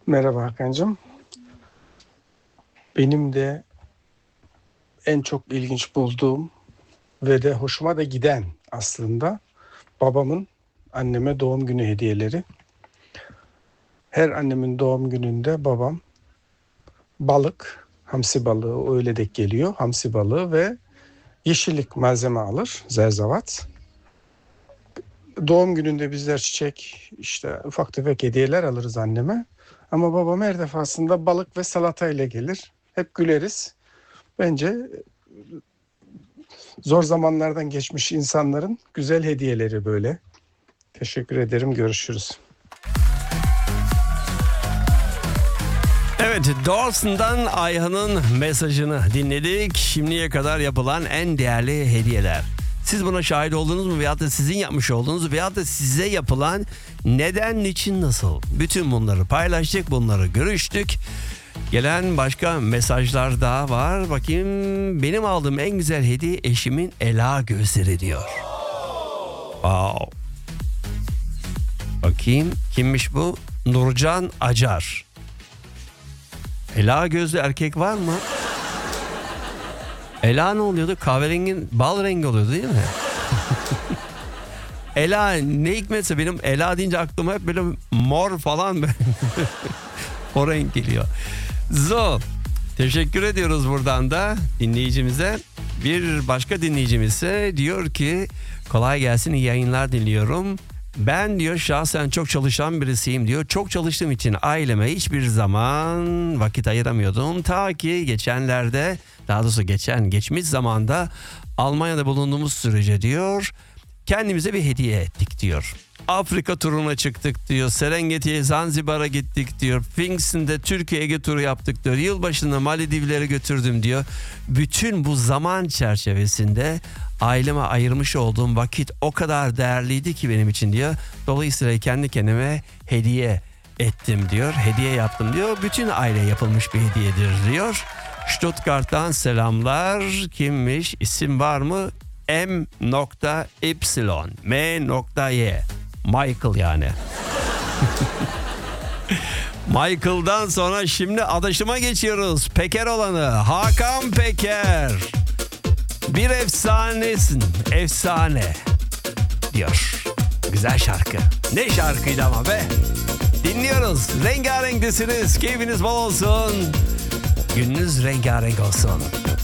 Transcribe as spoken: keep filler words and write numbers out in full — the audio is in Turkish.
Merhaba Hakan'cığım. Benim de en çok ilginç bulduğum ve de hoşuma da giden aslında babamın anneme doğum günü hediyeleri. Her annemin doğum gününde babam balık, hamsi balığı öyle denk geliyor. Hamsi balığı ve yeşillik malzeme alır, zerzevat. Doğum gününde bizler çiçek, işte ufak tefek hediyeler alırız anneme. Ama babam her defasında balık ve salata ile gelir. Hep güleriz. Bence zor zamanlardan geçmiş insanların güzel hediyeleri böyle. Teşekkür ederim. Görüşürüz. Evet, Dawson'dan Ayhan'ın mesajını dinledik. Şimdiye kadar yapılan en değerli hediyeler. Siz buna şahit oldunuz mu? Veyahut da sizin yapmış olduğunuz veyahut da size yapılan neden, niçin, nasıl? Bütün bunları paylaştık, bunları görüştük. Gelen başka mesajlar daha var. Bakayım, benim aldığım en güzel hediye eşimin ela gözleri diyor. Wow. Bakayım, kimmiş bu? Nurcan Acar. Ela gözlü erkek var mı? Ela ne oluyordu? Kahverengin bal rengi oluyordu değil mi? Ela ne hikmetse benim Ela deyince aklıma hep böyle mor falan o renk geliyor. Zo, teşekkür ediyoruz buradan da dinleyicimize. Bir başka dinleyicimiz ise diyor ki kolay gelsin, iyi yayınlar diliyorum. Ben diyor şahsen çok çalışan birisiyim diyor. Çok çalıştığım için aileme hiçbir zaman vakit ayıramıyordum. Ta ki geçenlerde, daha doğrusu geçen geçmiş zamanda Almanya'da bulunduğumuz sürece diyor kendimize bir hediye ettik diyor. Afrika turuna çıktık diyor. Serengeti'ye, Zanzibar'a gittik diyor. Pfingst'inde Türkiye Ege turu yaptık diyor. Yılbaşında Maldivlere götürdüm diyor. Bütün bu zaman çerçevesinde aileme ayırmış olduğum vakit o kadar değerliydi ki benim için diyor. Dolayısıyla kendi kendime hediye ettim diyor. Hediye yaptım diyor. Bütün aile yapılmış bir hediyedir diyor. Stuttgart'tan selamlar. Kimmiş? İsim var mı? M Y M Y Michael yani. Michael'dan sonra şimdi adaşıma geçiyoruz. Peker olanı Hakan Peker. Bir efsanesin, efsane diyor. Güzel şarkı. Ne şarkıydı ama be. Dinliyoruz. Rengarenktesiniz. Keyfiniz bol olsun. Gününüz rengarenk olsun.